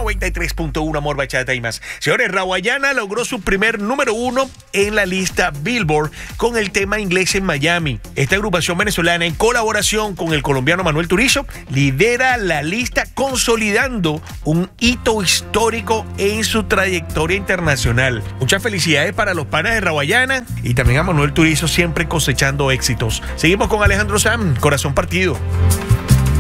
93.1 Amor, Bachata y más. Señores, Rawayana logró su primer número 1 en la lista Billboard con el tema Inglés en Miami. Esta agrupación venezolana, en colaboración con el colombiano Manuel Turizo, lidera la lista, consolidando un hito histórico en su trayectoria internacional. Muchas felicidades para los panas de Rawayana y también a Manuel Turizo, siempre cosechando éxitos. Seguimos con Alejandro Sanz, Corazón Partido.